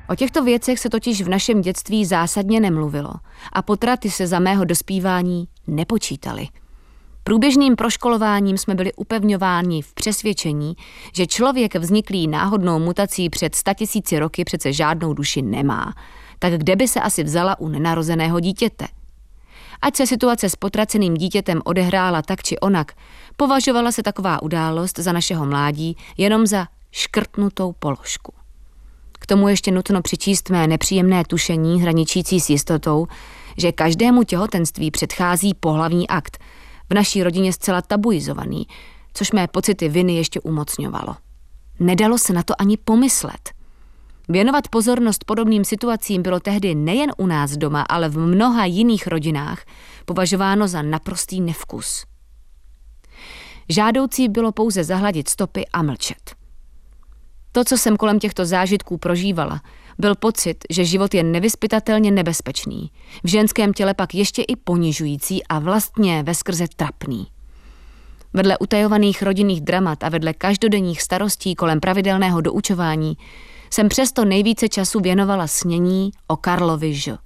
O těchto věcech se totiž v našem dětství zásadně nemluvilo a potraty se za mého dospívání nepočítaly. Průběžným proškolováním jsme byli upevňováni v přesvědčení, že člověk vzniklý náhodnou mutací před 100 000 roky přece žádnou duši nemá. Tak kde by se asi vzala u nenarozeného dítěte? Ať se situace s potraceným dítětem odehrála tak či onak, považovala se taková událost za našeho mládí jenom za škrtnutou položku. K tomu ještě nutno přičíst mé nepříjemné tušení hraničící s jistotou, že každému těhotenství předchází pohlavní akt, v naší rodině zcela tabuizovaný, což mé pocity viny ještě umocňovalo. Nedalo se na to ani pomyslet. Věnovat pozornost podobným situacím bylo tehdy nejen u nás doma, ale v mnoha jiných rodinách považováno za naprostý nevkus. Žádoucí bylo pouze zahladit stopy a mlčet. To, co jsem kolem těchto zážitků prožívala, byl pocit, že život je nevyzpytatelně nebezpečný, v ženském těle pak ještě i ponižující a vlastně veskrze trapný. Vedle utajovaných rodinných dramat a vedle každodenních starostí kolem pravidelného doučování jsem přesto nejvíce času věnovala snění o Karlovi Ž.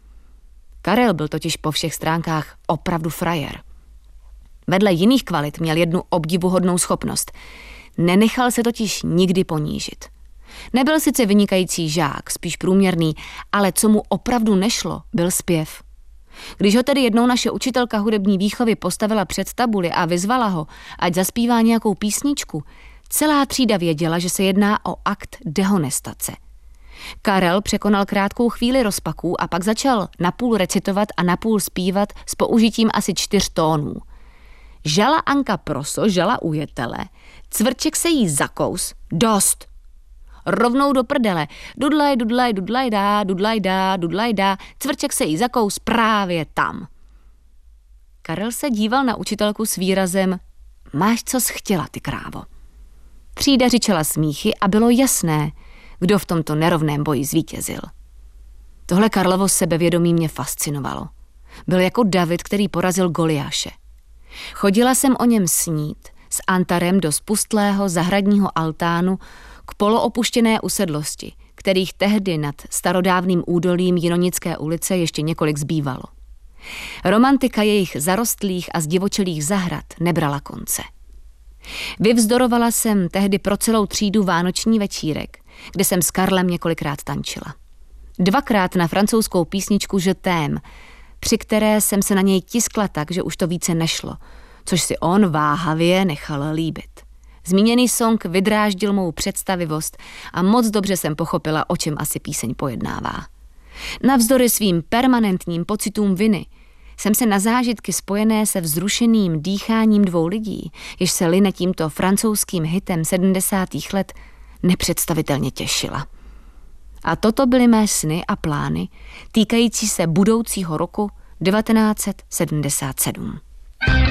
Karel byl totiž po všech stránkách opravdu frajer. Vedle jiných kvalit měl jednu obdivuhodnou schopnost. Nenechal se totiž nikdy ponížit. Nebyl sice vynikající žák, spíš průměrný, ale co mu opravdu nešlo, byl zpěv. Když ho tedy jednou naše učitelka hudební výchovy postavila před tabuli a vyzvala ho, ať zaspívá nějakou písničku, celá třída věděla, že se jedná o akt dehonestace. Karel překonal krátkou chvíli rozpaků a pak začal napůl recitovat a napůl zpívat s použitím asi 4 tónů. Žala Anka proso, žala ujetele, cvrček se jí zakous, dost. Rovnou do prdele, dudlaj, dudlaj, dudlaj dá, dudlaj dá, dudlaj dá, cvrček se jí zakous právě tam. Karel se díval na učitelku s výrazem, máš co chtěla, ty krávo. Třída řičela smíchy a bylo jasné, kdo v tomto nerovném boji zvítězil. Tohle Karlovo sebevědomí mě fascinovalo. Byl jako David, který porazil Goliáše. Chodila jsem o něm snít s antarem do spustlého zahradního altánu k poloopuštěné usedlosti, kterých tehdy nad starodávným údolím Jinonické ulice ještě několik zbývalo. Romantika jejich zarostlých a zdivočelých zahrad nebrala konce. Vyvzdorovala jsem tehdy pro celou třídu vánoční večírek, kde jsem s Karlem několikrát tančila. 2krát na francouzskou písničku Je t'aime, při které jsem se na něj tiskla tak, že už to více nešlo, což si on váhavě nechal líbit. Zmíněný song vydráždil mou představivost a moc dobře jsem pochopila, o čem asi píseň pojednává. Navzdory svým permanentním pocitům viny jsem se na zážitky spojené se vzrušeným dýcháním 2 lidí, jež se line tímto francouzským hitem 70. let, nepředstavitelně těšila. A toto byly mé sny a plány týkající se budoucího roku 1977.